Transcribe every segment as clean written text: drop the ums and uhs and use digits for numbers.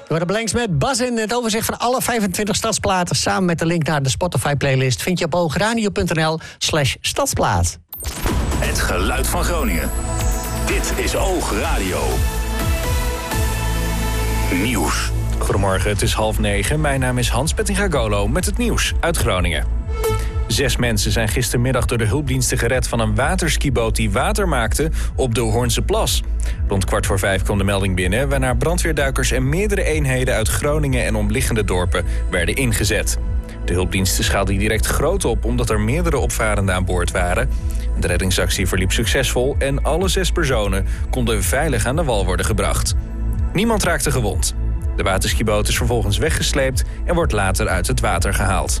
Door de Blanks met Bas in. Het overzicht van alle 25 stadsplaten samen met de link naar de Spotify-playlist vind je op oogradio.nl/stadsplaat. Het geluid van Groningen. Dit is Oogradio. Nieuws. Goedemorgen, het is 8:30. Mijn naam is Hans Pettingagolo met het nieuws uit Groningen. 6 mensen zijn gistermiddag door de hulpdiensten gered van een waterskiboot die water maakte op de Hoornse Plas. Rond 4:15 kwam de melding binnen, waarna brandweerduikers en meerdere eenheden uit Groningen en omliggende dorpen werden ingezet. De hulpdiensten schaalden direct groot op omdat er meerdere opvarenden aan boord waren. De reddingsactie verliep succesvol en alle 6 personen konden veilig aan de wal worden gebracht. Niemand raakte gewond. De waterskiboot is vervolgens weggesleept en wordt later uit het water gehaald.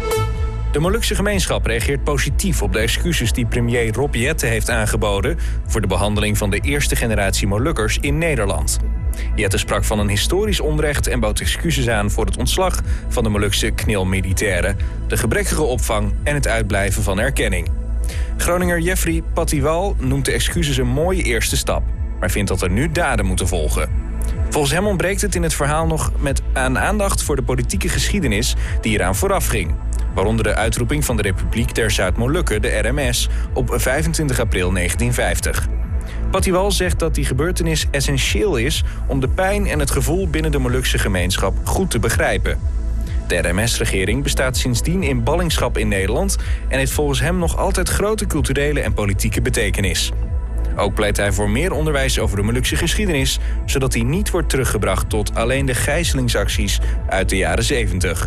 De Molukse gemeenschap reageert positief op de excuses die premier Rob Jetten heeft aangeboden voor de behandeling van de eerste generatie Molukkers in Nederland. Jetten sprak van een historisch onrecht en bood excuses aan voor het ontslag van de Molukse KNIL-militairen, de gebrekkige opvang en het uitblijven van erkenning. Groninger Jeffrey Patiwal noemt de excuses een mooie eerste stap, maar vindt dat er nu daden moeten volgen. Volgens hem ontbreekt het in het verhaal nog aan aandacht voor de politieke geschiedenis die eraan vooraf ging. Waaronder de uitroeping van de Republiek der Zuid-Molukken, de RMS, op 25 april 1950. Patiwal zegt dat die gebeurtenis essentieel is om de pijn en het gevoel binnen de Molukse gemeenschap goed te begrijpen. De RMS-regering bestaat sindsdien in ballingschap in Nederland en heeft volgens hem nog altijd grote culturele en politieke betekenis. Ook pleit hij voor meer onderwijs over de Molukse geschiedenis, zodat die niet wordt teruggebracht tot alleen de gijzelingsacties uit de jaren 70.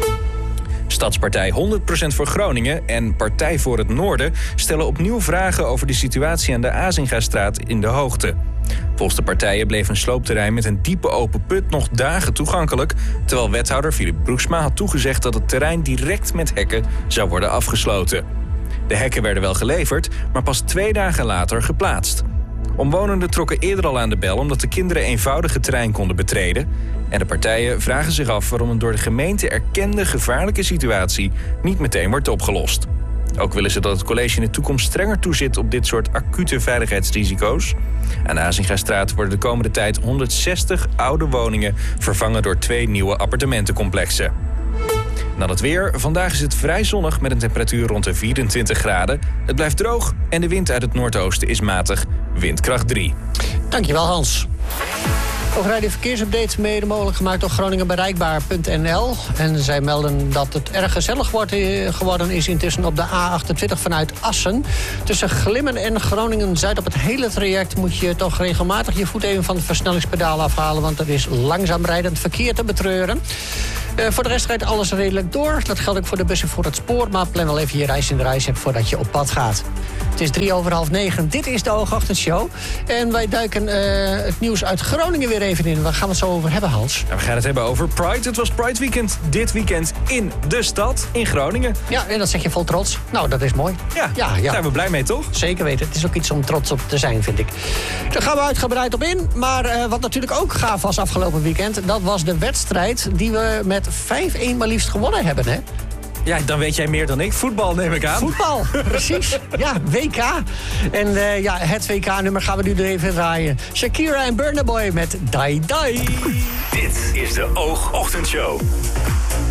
Stadspartij 100% voor Groningen en Partij voor het Noorden stellen opnieuw vragen over de situatie aan de Azingastraat in de Hoogte. Volgens de partijen bleef een sloopterrein met een diepe open put nog dagen toegankelijk, terwijl wethouder Philip Broeksma had toegezegd dat het terrein direct met hekken zou worden afgesloten. De hekken werden wel geleverd, maar pas 2 dagen later geplaatst. Omwonenden trokken eerder al aan de bel omdat de kinderen eenvoudig het terrein konden betreden. En de partijen vragen zich af waarom een door de gemeente erkende gevaarlijke situatie niet meteen wordt opgelost. Ook willen ze dat het college in de toekomst strenger toezit op dit soort acute veiligheidsrisico's. Aan de Azingastraat worden de komende tijd 160 oude woningen vervangen door 2 nieuwe appartementencomplexen. Dan het weer. Vandaag is het vrij zonnig met een temperatuur rond de 24 graden. Het blijft droog en de wind uit het noordoosten is matig, windkracht 3. Dankjewel Hans. Oogradio verkeersupdate mede mogelijk gemaakt door GroningenBereikbaar.nl. En zij melden dat het erg gezellig geworden is intussen op de A28 vanuit Assen. Tussen Glimmen en Groningen-Zuid op het hele traject moet je toch regelmatig je voet even van het versnellingspedaal afhalen, want er is langzaam rijdend verkeer te betreuren. Voor de rest rijdt alles redelijk door. Dat geldt ook voor de bussen voor het spoor. Maar plan wel even je reis in de reis hebt voordat je op pad gaat. Het is 8:03. Dit is de Oogochtendshow. En wij duiken het nieuws uit Groningen weer even in. Waar gaan we het zo over hebben, Hans? We gaan het hebben over Pride. Het was Pride Weekend dit weekend in de stad, in Groningen. Ja, en dat zeg je vol trots. Nou, dat is mooi. Ja, daar zijn we blij mee, toch? Zeker weten. Het is ook iets om trots op te zijn, vind ik. Daar gaan we uitgebreid op in. Maar wat natuurlijk ook gaaf was afgelopen weekend, dat was de wedstrijd die we met 5-1 maar liefst gewonnen hebben, hè? Ja, dan weet jij meer dan ik. Voetbal neem ik aan. Voetbal, precies. Ja, WK. En het WK-nummer gaan we nu er even draaien. Shakira en Burna Boy met Die Die. Dit is de Oogochtendshow.